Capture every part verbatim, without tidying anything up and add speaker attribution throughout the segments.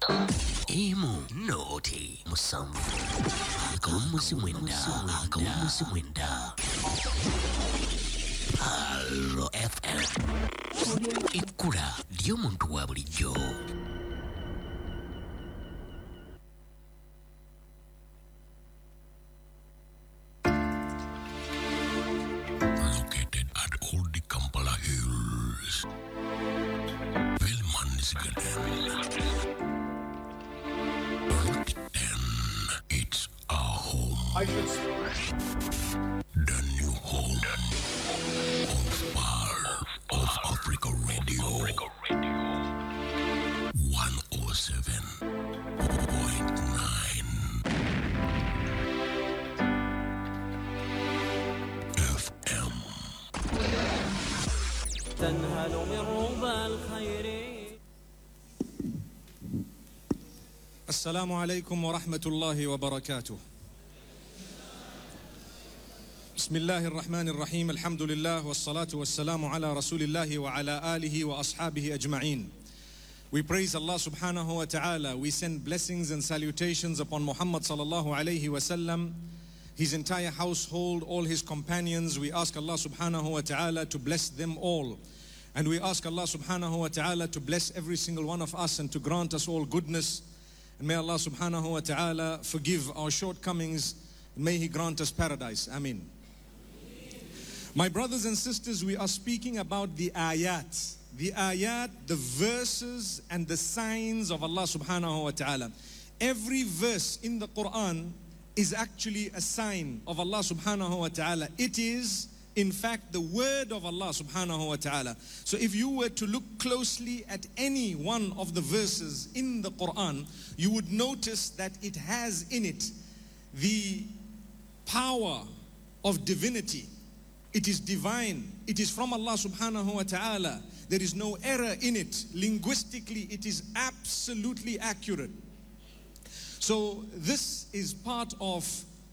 Speaker 1: Emu Noti Musambu Akumusi Winda Akumusi Winda Halo F M Ikura Dio muntu wa bulijjo. Located at all the Kampala Hills, Velman's Garden. It's our home. I should the new home of Power of Africa Radio. Africa Radio. one oh seven point nine F M. تنهل من ربى الخير.
Speaker 2: السلام عليكم ورحمة الله وبركاته. بسم الله الرحمن الرحيم. الحمد لله والصلاة والسلام على رسول الله وعلى آله وأصحابه أجمعين. We praise Allah subhanahu wa ta'ala. We send blessings and salutations upon Muhammad sallallahu alayhi wa sallam, his entire household, all his companions. We ask Allah subhanahu wa ta'ala to bless them all. And we ask Allah subhanahu wa ta'ala to bless every single one of us and to grant us all goodness. And may Allah subhanahu wa ta'ala forgive our shortcomings. And may He grant us paradise. Ameen. My brothers and sisters, we are speaking about the ayat. The ayat, the verses and the signs of Allah subhanahu wa ta'ala. Every verse in the Quran is actually a sign of Allah subhanahu wa ta'ala. It is, in fact, the word of Allah subhanahu wa ta'ala. So if you were to look closely at any one of the verses in the Quran, you would notice that it has in it the power of divinity. It is divine. It is from Allah subhanahu wa ta'ala. There is no error in it. Linguistically, it is absolutely accurate. So this is part of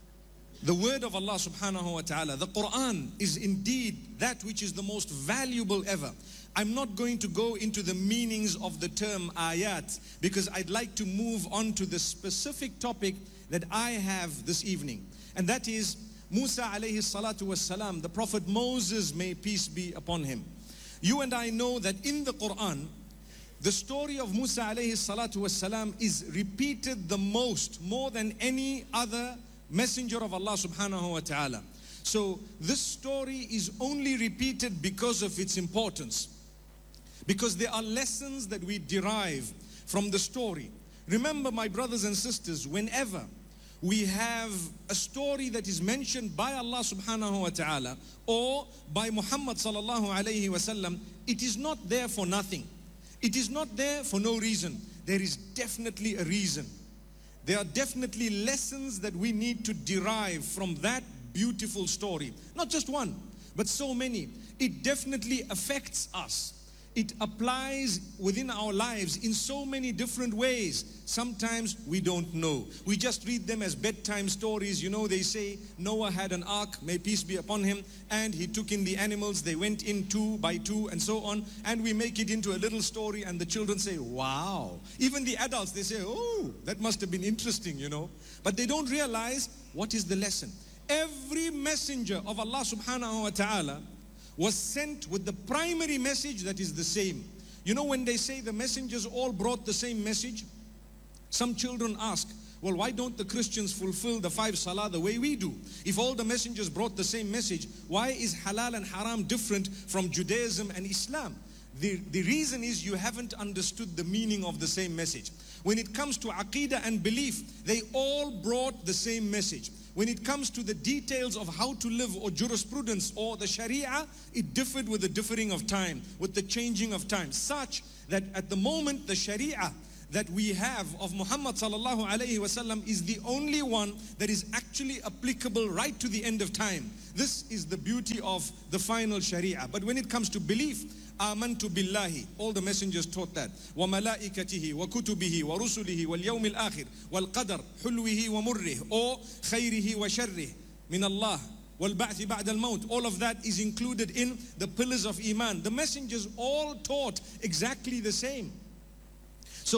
Speaker 2: the word of Allah subhanahu wa ta'ala. The Quran is indeed that which is the most valuable ever. I'm not going to go into the meanings of the term ayat because I'd like to move on to the specific topic that I have this evening. And that is Musa alayhi salatu was salam, the Prophet Moses, may peace be upon him. You and I know that in the Quran, the story of Musa alayhi salatu was salam is repeated the most, more than any other messenger of Allah subhanahu wa ta'ala. So this story is only repeated because of its importance. Because there are lessons that we derive from the story. Remember, my brothers and sisters, whenever we have a story that is mentioned by Allah subhanahu wa ta'ala or by Muhammad sallallahu alayhi wa sallam, it is not there for nothing. It is not there for no reason. There is definitely a reason. There are definitely lessons that we need to derive from that beautiful story. Not just one, but so many. It definitely affects us. It applies within our lives in so many different ways. Sometimes we don't know. We just read them as bedtime stories. You know, they say Noah had an ark, may peace be upon him, and he took in the animals. They went in two by two and so on. And we make it into a little story and the children say, wow. Even the adults, they say, oh, that must have been interesting, you know. But they don't realize what is the lesson. Every messenger of Allah subhanahu wa ta'ala was sent with the primary message that is the same. You know, when they say the messengers all brought the same message, some children ask, well, why don't the Christians fulfill the five salah the way we do? If all the messengers brought the same message, why is halal and haram different from Judaism and Islam? The, the reason is you haven't understood the meaning of the same message. When it comes to aqidah and belief, they all brought the same message. When it comes to the details of how to live or jurisprudence or the sharia, it differed with the differing of time, with the changing of time, such that at the moment the sharia that we have of Muhammad sallallahu alayhi wasallam is the only one that is actually applicable right to the end of time. This is the beauty of the final sharia. But when it comes to belief, آمنت بالله, all the messengers taught that. وملائكته وكتبه ورسله واليوم الآخر والقدر حلوه ومره or خيره وشره من الله والبعث بعد الموت. All of that is included in the pillars of Iman. The messengers all taught exactly the same. So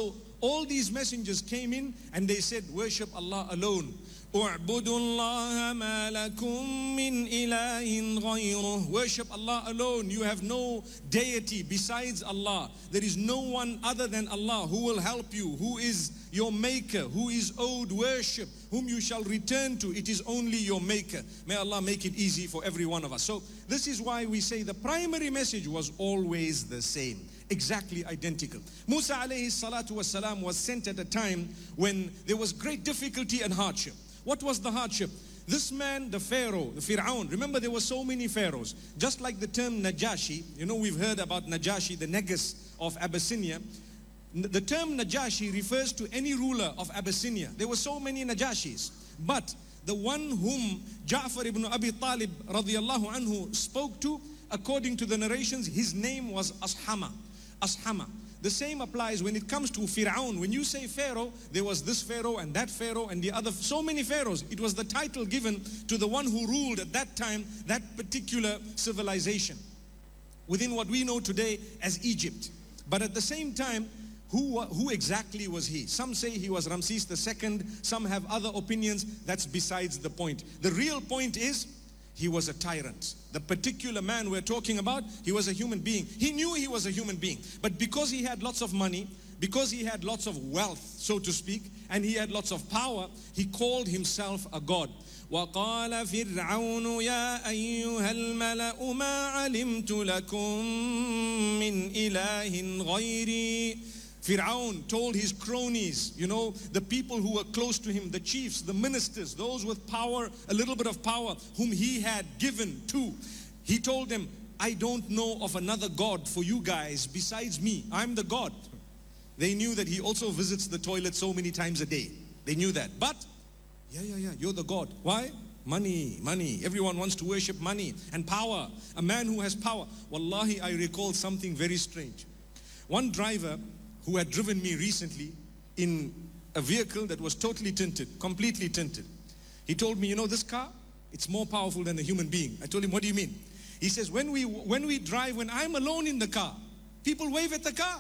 Speaker 2: All these messengers came in and they said, worship Allah alone. اعبدوا الله ما لكم من إله غيره. Worship Allah alone. You have no deity besides Allah. There is no one other than Allah who will help you, who is your maker, who is owed worship, whom you shall return to. It is only your maker. May Allah make it easy for every one of us. So this is why we say the primary message was always the same, exactly identical. Musa alayhi salatu wasalam was sent at a time when there was great difficulty and hardship. What was the hardship? This man, the Pharaoh, the Fir'aun, remember there were so many pharaohs. Just like the term Najashi, you know we've heard about Najashi, the Negus of Abyssinia. The term Najashi refers to any ruler of Abyssinia. There were so many Najashis. But the one whom Ja'far ibn Abi Talib radiyallahu anhu spoke to, according to the narrations, his name was Ashama. Ashama. The same applies when it comes to Fir'aun. When you say Pharaoh, there was this Pharaoh and that Pharaoh and the other, so many Pharaohs. It was the title given to the one who ruled at that time, that particular civilization, within what we know today as Egypt. But at the same time, who, who exactly was he? Some say he was Ramses the second, some have other opinions. That's besides the point. The real point is, he was a tyrant. The particular man we're talking about, he was a human being. He knew he was a human being. But because he had lots of money, because he had lots of wealth, so to speak, and he had lots of power, he called himself a god. وَقَالَ فِرْعَوْنُ يَا أَيُّهَا الْمَلَأُ مَا عَلِمْتُ لَكُم مِّنْ إِلَٰهٍ غَيْرِي. Fir'aun told his cronies, you know, the people who were close to him, the chiefs, the ministers, those with power, a little bit of power, whom he had given to. He told them, I don't know of another God for you guys besides me. I'm the God. They knew that he also visits the toilet so many times a day. They knew that. But, yeah, yeah, yeah, you're the God. Why? Money, money. Everyone wants to worship money and power. A man who has power. Wallahi, I recall something very strange. One driver who had driven me recently in a vehicle that was totally tinted, completely tinted. He told me, you know, this car, it's more powerful than a human being. I told him, what do you mean? He says, when we, when we drive, when I'm alone in the car, people wave at the car.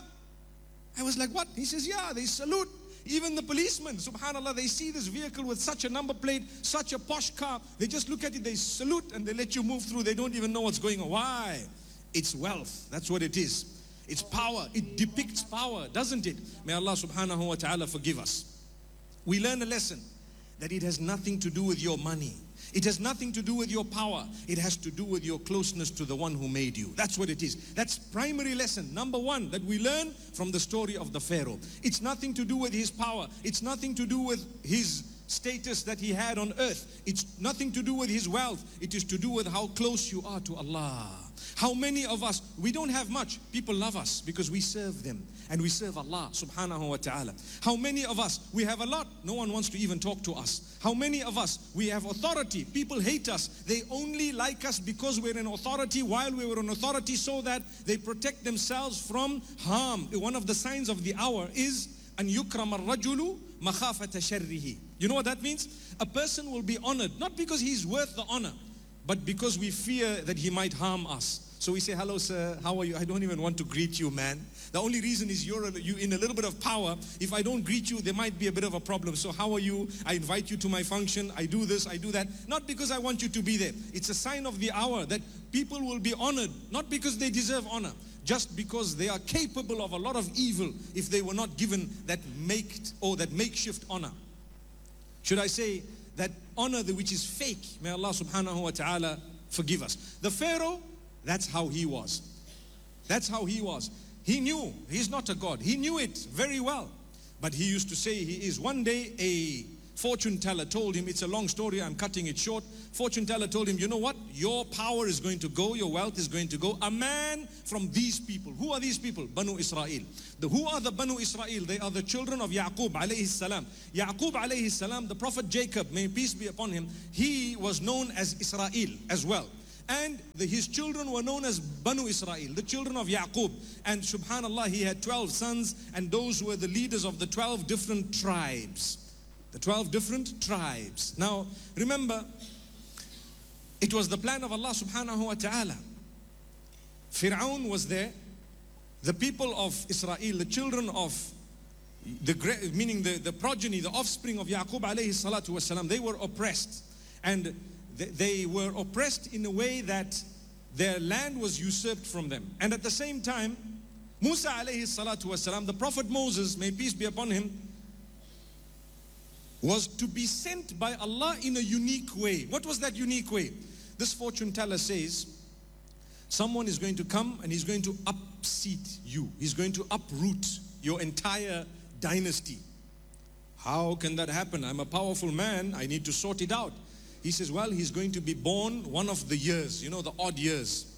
Speaker 2: I was like, what? He says, yeah, they salute. Even the policemen, subhanAllah, they see this vehicle with such a number plate, such a posh car. They just look at it, they salute, and they let you move through. They don't even know what's going on. Why? It's wealth. That's what it is. It's power. It depicts power, doesn't it? May Allah subhanahu wa ta'ala forgive us. We learn a lesson that it has nothing to do with your money. It has nothing to do with your power. It has to do with your closeness to the one who made you. That's what it is. That's primary lesson number one that we learn from the story of the Pharaoh. It's nothing to do with his power. It's nothing to do with his status that he had on earth. It's nothing to do with his wealth. It is to do with how close you are to Allah. How many of us, we don't have much. People love us because we serve them and we serve Allah subhanahu wa ta'ala. How many of us, we have a lot. No one wants to even talk to us. How many of us, we have authority. People hate us. They only like us because we're in authority while we were in authority so that they protect themselves from harm. One of the signs of the hour is an yukram ar-rajulu makhafata sharrihi. You know what that means? A person will be honored, not because he's worth the honor, but because we fear that he might harm us. So we say, hello sir, how are you? I don't even want to greet you, man. The only reason is you're you in a little bit of power. If I don't greet you, there might be a bit of a problem. So how are you? I invite you to my function. I do this, I do that. Not because I want you to be there. It's a sign of the hour that people will be honored, not because they deserve honor, just because they are capable of a lot of evil if they were not given that make or that makeshift honor. Should I say that honor which is fake? May Allah subhanahu wa ta'ala forgive us. The Pharaoh, that's how he was. That's how he was. He knew he's not a god. He knew it very well. But he used to say he is. One day a fortune teller told him, it's a long story, I'm cutting it short. Fortune teller told him, you know what? Your power is going to go, your wealth is going to go. A man from these people. Who are these people? Banu Israel. The, who are the Banu Israel? They are the children of Yaqub alayhi salam. Yaqub alayhi salam, the prophet Jacob, may peace be upon him, he was known as Israel as well. And the, his children were known as Banu Israel, the children of Yaqub. And subhanallah, he had twelve sons, and those were the leaders of the twelve different tribes. The twelve different tribes. Now, remember, it was the plan of Allah subhanahu wa ta'ala. Fir'aun was there. The people of Israel, the children of the great, meaning the, the progeny, the offspring of Yaqub alayhi salatu wasalam, they were oppressed. And they, they were oppressed in a way that their land was usurped from them. And at the same time, Musa alayhi salatu wasalam, the Prophet Moses, may peace be upon him, was to be sent by Allah in a unique way. What was that unique way? This fortune teller says, someone is going to come and he's going to upseat you. He's going to uproot your entire dynasty. How can that happen? I'm a powerful man. I need to sort it out. He says, well, he's going to be born one of the years, you know, the odd years.